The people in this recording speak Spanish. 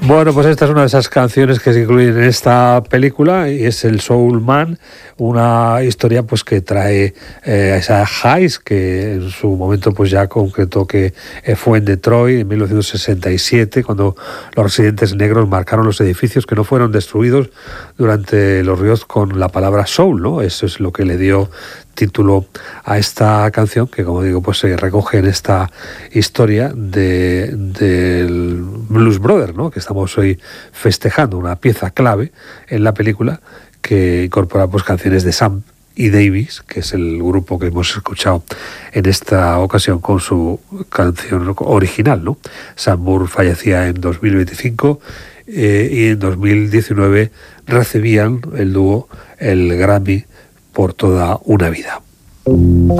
Bueno, pues esta es una de esas canciones que se incluyen en esta película y es el Soul Man, una historia pues que trae a esa Hayes, que en su momento pues ya concretó que fue en Detroit en 1967 cuando los residentes negros marcaron los edificios que no fueron destruidos durante los ríos con la palabra soul, ¿no? Eso es lo que le dio título a esta canción, que como digo pues se recoge en esta historia del Blues Brothers, ¿no? Que estamos hoy festejando, una pieza clave en la película que incorpora pues canciones de Sam y Davis, que es el grupo que hemos escuchado en esta ocasión con su canción original, ¿no? Sam Moore fallecía en 2025 y en 2019 recibían el dúo el Grammy por toda una vida.